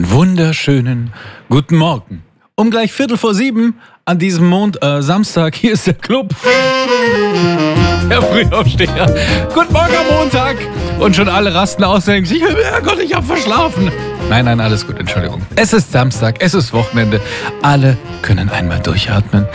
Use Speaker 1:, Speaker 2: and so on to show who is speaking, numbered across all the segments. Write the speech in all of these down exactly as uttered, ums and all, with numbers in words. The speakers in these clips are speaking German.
Speaker 1: Einen wunderschönen guten Morgen. Um gleich Viertel vor sieben an diesem Mond, äh, Samstag, hier ist der Club. Der Frühaufsteher. Guten Morgen am Montag. Und schon alle rasten aus und denken sich, Gott, ich hab verschlafen. Nein, nein, alles gut, Entschuldigung. Es ist Samstag, es ist Wochenende. Alle können einmal durchatmen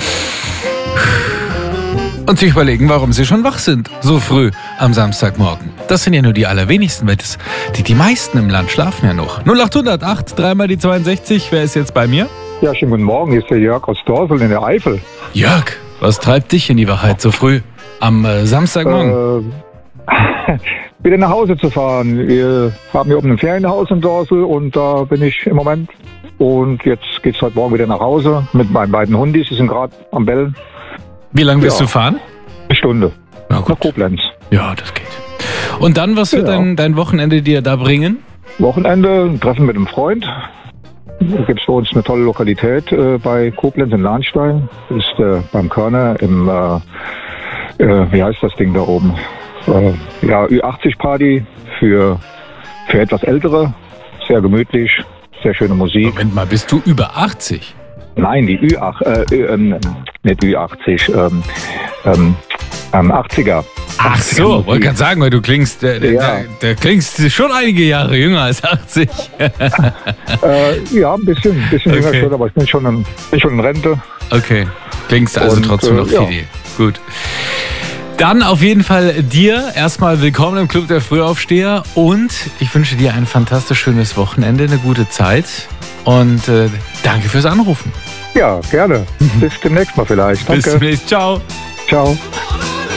Speaker 1: und sich überlegen, warum sie schon wach sind, so früh am Samstagmorgen. Das sind ja nur die allerwenigsten, weil das, die, die meisten im Land schlafen ja noch. null acht null null acht, dreimal die zweiundsechzig, wer ist jetzt bei mir?
Speaker 2: Ja, schönen guten Morgen, hier ist der Jörg aus Dorsel in der Eifel.
Speaker 1: Jörg, was treibt dich in die Wahrheit so früh am äh, Samstagmorgen?
Speaker 2: Äh, wieder nach Hause zu fahren. Wir haben hier oben ein Ferienhaus in Dorsel und da bin ich im Moment. Und jetzt geht's heute Morgen wieder nach Hause mit meinen beiden Hundis, die sind gerade am Bellen.
Speaker 1: Wie lange wirst
Speaker 2: ja.
Speaker 1: du fahren?
Speaker 2: Eine Stunde.
Speaker 1: Na gut.
Speaker 2: Nach Koblenz.
Speaker 1: Ja, das geht. Und dann, was wird
Speaker 2: Ja.
Speaker 1: dein, dein Wochenende dir da bringen?
Speaker 2: Wochenende, ein Treffen mit einem Freund. Da gibt es für uns eine tolle Lokalität äh, bei Koblenz in Lahnstein. Das ist äh, beim Körner im, äh, äh, wie heißt das Ding da oben? Äh, ja, Ü achtzig Party für, für etwas Ältere. Sehr gemütlich, sehr schöne Musik.
Speaker 1: Moment mal, bist du über achtzig?
Speaker 2: Nein, die Ü achtzig, äh, ähm, nicht Ü achtzig, ähm, ähm, ähm, achtziger.
Speaker 1: Ach so, wollte gerade sagen, weil du klingst, der, der,
Speaker 2: Ja.
Speaker 1: der, der klingst schon einige Jahre jünger als achtzig.
Speaker 2: Äh, ja, ein bisschen, ein bisschen
Speaker 1: Okay.
Speaker 2: jünger schon, aber ich bin schon in, bin schon in Rente.
Speaker 1: Okay, klingst also
Speaker 2: Und,
Speaker 1: trotzdem
Speaker 2: äh,
Speaker 1: noch
Speaker 2: ja.
Speaker 1: fidel. Gut. Dann auf jeden Fall dir erstmal willkommen im Club der Frühaufsteher und ich wünsche dir ein fantastisch schönes Wochenende, eine gute Zeit und äh, danke fürs Anrufen.
Speaker 2: Ja, gerne. Bis demnächst mal vielleicht.
Speaker 1: Bis
Speaker 2: Danke.
Speaker 1: zum nächsten Mal. Ciao.
Speaker 2: Ciao.